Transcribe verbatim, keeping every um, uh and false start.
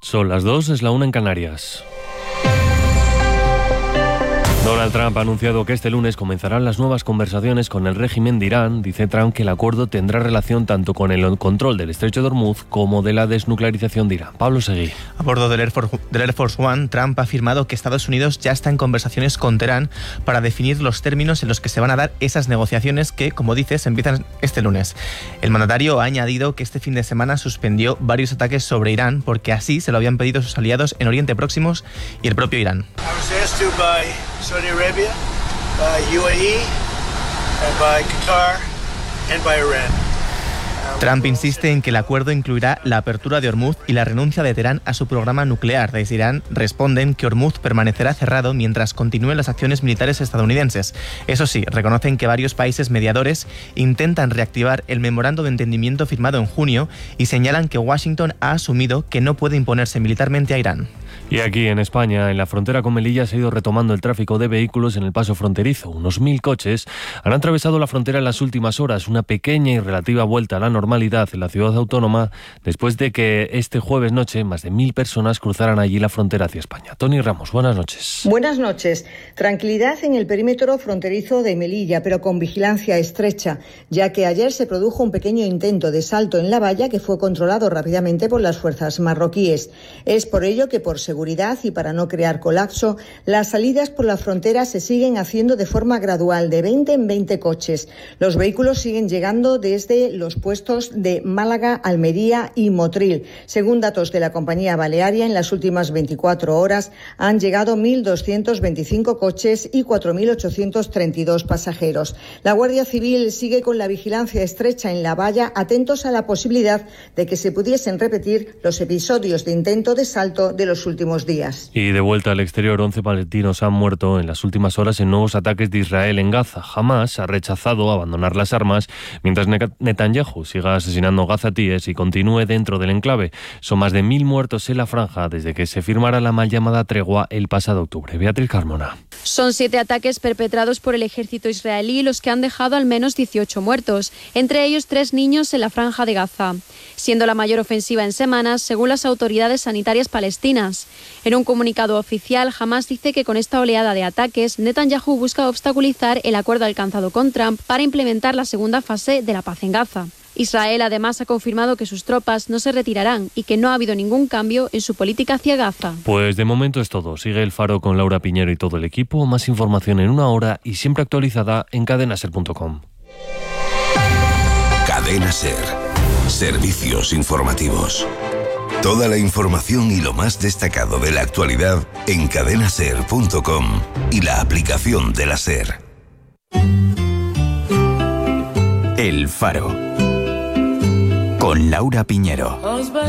Son las dos, es la una en Canarias. Donald Trump ha anunciado que este lunes comenzarán las nuevas conversaciones con el régimen de Irán. Dice Trump que el acuerdo tendrá relación tanto con el control del estrecho de Hormuz como de la desnuclearización de Irán. Pablo Seguí. A bordo del Air Force, del Air Force One, Trump ha afirmado que Estados Unidos ya está en conversaciones con Teherán para definir los términos en los que se van a dar esas negociaciones que, como dices, empiezan este lunes. El mandatario ha añadido que este fin de semana suspendió varios ataques sobre Irán porque así se lo habían pedido sus aliados en Oriente Próximo y el propio Irán. Saudi Arabia, by U A E, and by Qatar, and by Iran. Trump insiste en que el acuerdo incluirá la apertura de Hormuz y la renuncia de Teherán a su programa nuclear. Desde Irán responden que Hormuz permanecerá cerrado mientras continúen las acciones militares estadounidenses. Eso sí, reconocen que varios países mediadores intentan reactivar el memorando de entendimiento firmado en junio y señalan que Washington ha asumido que no puede imponerse militarmente a Irán. Y aquí en España, en la frontera con Melilla, se ha ido retomando el tráfico de vehículos en el paso fronterizo. Unos mil coches han atravesado la frontera en las últimas horas, una pequeña y relativa vuelta a la normalidad en la ciudad autónoma, después de que este jueves noche más de mil personas cruzaran allí la frontera hacia España. Tony Ramos, buenas noches. Buenas noches. Tranquilidad en el perímetro fronterizo de Melilla, pero con vigilancia estrecha, ya que ayer se produjo un pequeño intento de salto en la valla que fue controlado rápidamente por las fuerzas marroquíes. Es por ello que, por seguridad y para no crear colapso, las salidas por la frontera se siguen haciendo de forma gradual, de veinte en veinte coches. Los vehículos siguen llegando desde los puestos de Málaga, Almería y Motril. Según datos de la compañía balearia, en las últimas veinticuatro horas han llegado mil doscientos veinticinco coches y cuatro mil ochocientos treinta y dos pasajeros. La Guardia Civil sigue con la vigilancia estrecha en la valla, atentos a la posibilidad de que se pudiesen repetir los episodios de intento de salto de los últimos días. Y de vuelta al exterior, once palestinos han muerto en las últimas horas en nuevos ataques de Israel en Gaza. Hamás ha rechazado abandonar las armas mientras Netanyahu siga asesinando gazatíes y continúe dentro del enclave. Son más de mil muertos en la franja desde que se firmara la mal llamada tregua el pasado octubre. Beatriz Carmona. Son siete ataques perpetrados por el ejército israelí los que han dejado al menos dieciocho muertos, entre ellos tres niños en la franja de Gaza, siendo la mayor ofensiva en semanas, según las autoridades sanitarias palestinas. En un comunicado oficial, Hamás dice que con esta oleada de ataques, Netanyahu busca obstaculizar el acuerdo alcanzado con Trump para implementar la segunda fase de la paz en Gaza. Israel además ha confirmado que sus tropas no se retirarán y que no ha habido ningún cambio en su política hacia Gaza. Pues de momento es todo. Sigue El Faro con Laura Piñero y todo el equipo. Más información en una hora y siempre actualizada en cadena ser punto com. Cadena Ser. Servicios informativos. Toda la información y lo más destacado de la actualidad en cadena ser punto com y la aplicación de la SER. El Faro. Con Laura Piñero.